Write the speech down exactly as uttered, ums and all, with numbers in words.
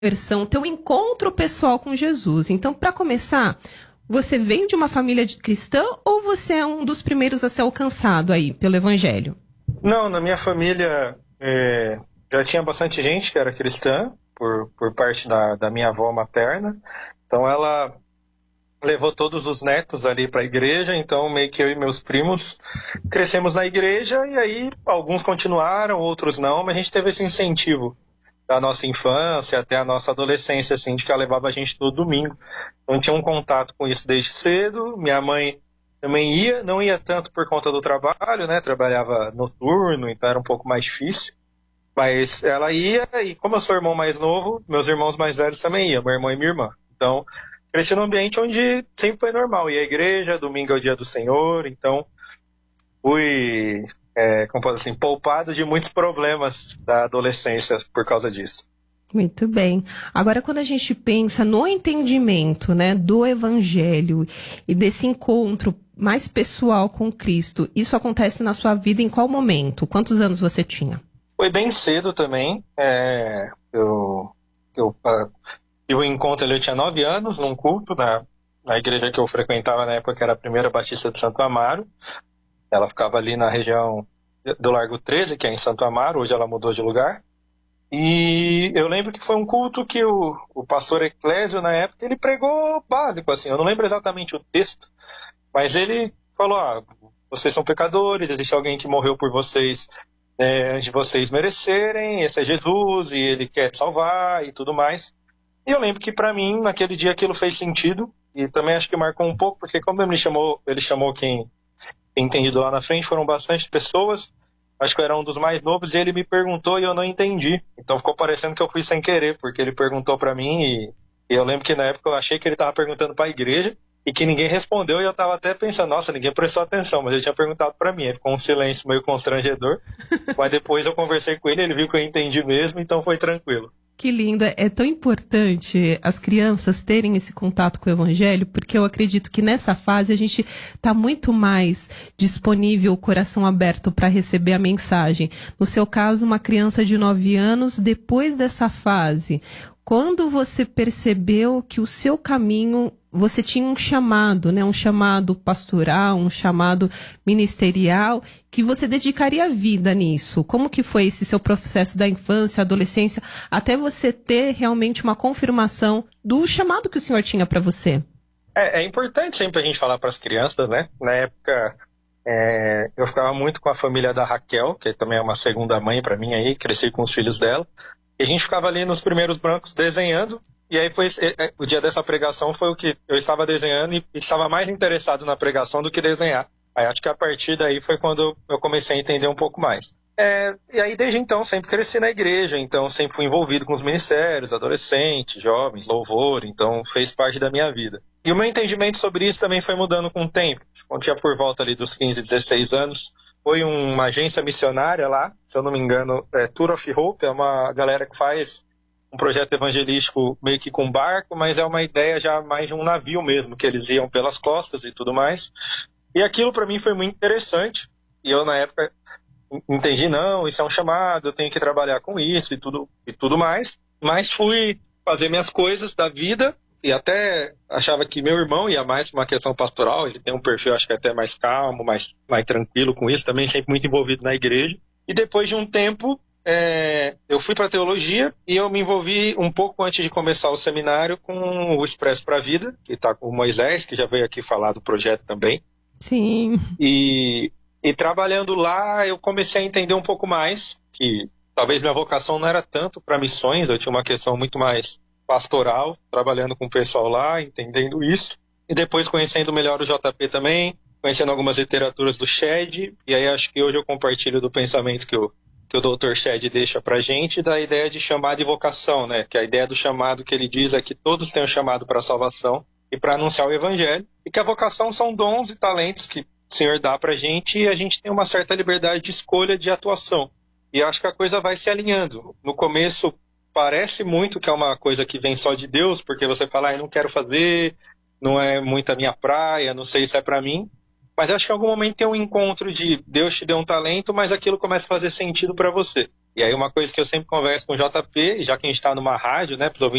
conversão, teu encontro pessoal com Jesus. Então, para começar, você vem de uma família de cristã ou você é um dos primeiros a ser alcançado aí pelo Evangelho? Não, na minha família é, já tinha bastante gente que era cristã, por, por parte da, da minha avó materna. Então ela levou todos os netos ali para a igreja, então meio que eu e meus primos crescemos na igreja, e aí alguns continuaram, outros não, mas a gente teve esse incentivo da nossa infância até a nossa adolescência, assim, de que ela levava a gente todo domingo. Então tinha um contato com isso desde cedo. Minha mãe também ia, não ia tanto por conta do trabalho, né? Trabalhava noturno, então era um pouco mais difícil. Mas ela ia, e como eu sou irmão mais novo, meus irmãos mais velhos também iam, meu irmão e minha irmã. Então, cresci num ambiente onde sempre foi normal. Ia à igreja, domingo é o dia do Senhor, então fui, é, como posso assim, poupado de muitos problemas da adolescência por causa disso. Muito bem. Agora, quando a gente pensa no entendimento, né, do Evangelho e desse encontro mais pessoal com Cristo, isso acontece na sua vida em qual momento? Quantos anos você tinha? Foi bem cedo também. É, eu eu tive um encontro ali, eu tinha nove anos, num culto na, na igreja que eu frequentava na época, que era a Primeira Batista de Santo Amaro. Ela ficava ali na região do Largo treze, que é em Santo Amaro, hoje ela mudou de lugar. E eu lembro que foi um culto que o, o pastor Eclésio, na época, ele pregou básico, assim, eu não lembro exatamente o texto, mas ele falou, ah, vocês são pecadores, existe alguém que morreu por vocês é, antes de vocês merecerem, esse é Jesus, e ele quer te salvar e tudo mais. E eu lembro que para mim, naquele dia, aquilo fez sentido, e também acho que marcou um pouco, porque como ele chamou, ele chamou quem entendido lá na frente, foram bastante pessoas. Acho que eu era um dos mais novos, e ele me perguntou e eu não entendi. Então ficou parecendo que eu fui sem querer, porque ele perguntou pra mim e, e eu lembro que na época eu achei que ele tava perguntando pra igreja e que ninguém respondeu, e eu tava até pensando, nossa, ninguém prestou atenção, mas ele tinha perguntado pra mim. Aí ficou um silêncio meio constrangedor, mas depois eu conversei com ele, ele viu que eu entendi mesmo, então foi tranquilo. Que lindo, é tão importante as crianças terem esse contato com o Evangelho, porque eu acredito que nessa fase a gente está muito mais disponível, o coração aberto para receber a mensagem. No seu caso, uma criança de nove anos, depois dessa fase, quando você percebeu que o seu caminho, você tinha um chamado, né, um chamado pastoral, um chamado ministerial, que você dedicaria a vida nisso. Como que foi esse seu processo da infância, adolescência, até você ter realmente uma confirmação do chamado que o Senhor tinha para você? É, é importante sempre a gente falar para as crianças, né? Na época, é, eu ficava muito com a família da Raquel, que também é uma segunda mãe para mim aí, cresci com os filhos dela. E a gente ficava ali nos primeiros bancos desenhando, e aí foi o dia dessa pregação foi o que eu estava desenhando e estava mais interessado na pregação do que desenhar. Aí acho que a partir daí foi quando eu comecei a entender um pouco mais. É, e aí desde então sempre cresci na igreja, então sempre fui envolvido com os ministérios, adolescentes, jovens, louvor, então fez parte da minha vida. E o meu entendimento sobre isso também foi mudando com o tempo. Quando tinha por volta ali dos quinze, dezesseis anos, foi uma agência missionária lá, se eu não me engano, é Tour of Hope, é uma galera que faz um projeto evangelístico meio que com barco, mas é uma ideia já mais de um navio mesmo, que eles iam pelas costas e tudo mais. E aquilo para mim foi muito interessante, e eu na época entendi, não, isso é um chamado, eu tenho que trabalhar com isso e tudo, e tudo mais, mas fui fazer minhas coisas da vida, e até achava que meu irmão ia mais para uma questão pastoral, ele tem um perfil, acho que até mais calmo, mais, mais tranquilo com isso, também sempre muito envolvido na igreja. E depois de um tempo, é, eu fui para teologia e eu me envolvi um pouco antes de começar o seminário com o Expresso para a Vida, que está com o Moisés, que já veio aqui falar do projeto também. Sim. E, e trabalhando lá, eu comecei a entender um pouco mais, que talvez minha vocação não era tanto para missões, eu tinha uma questão muito mais pastoral, trabalhando com o pessoal lá, entendendo isso. E depois conhecendo melhor o J P também, conhecendo algumas literaturas do Shed, e aí acho que hoje eu compartilho do pensamento que o, que o doutor Shed deixa pra gente, da ideia de chamado e vocação, né? Que a ideia do chamado que ele diz é que todos têm um chamado para a salvação e para anunciar o evangelho, e que a vocação são dons e talentos que o Senhor dá pra gente, e a gente tem uma certa liberdade de escolha de atuação. E acho que a coisa vai se alinhando. No começo, parece muito que é uma coisa que vem só de Deus, porque você fala, ah, eu não quero fazer, não é muito a minha praia, não sei se é pra mim. Mas acho que em algum momento tem um encontro de Deus te deu um talento, mas aquilo começa a fazer sentido pra você. E aí uma coisa que eu sempre converso com o J P, já que a gente está numa rádio, né, para os